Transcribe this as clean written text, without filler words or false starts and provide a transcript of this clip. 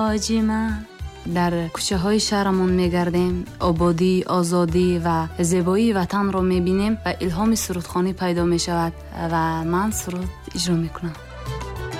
حاجیما. در کوچه های شهرمون میگردیم، آبادی، آزادی و زیبایی وطن رو میبینیم و الهام سرودخوانی پیدا میشود و من سرود اجرا میکنم.